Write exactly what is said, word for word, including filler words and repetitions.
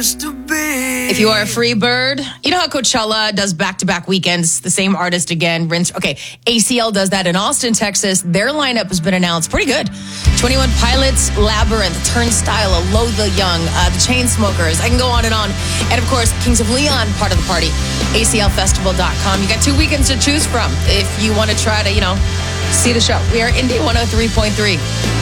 used to be. If you are a free bird, you know how Coachella does back-to-back weekends, the same artist again, rinse. Okay, A C L does that in Austin, Texas. Their lineup has been announced. Pretty good. twenty-one Pilots, Labyrinth, Turnstile, Aloe the Young, uh, the Chainsmokers. I can go on and on. And of course, Kings of Leon, part of the party. A C L festival dot com. You got two weekends to choose from if you want to try to, you know, see the show. We are Indie one oh three point three.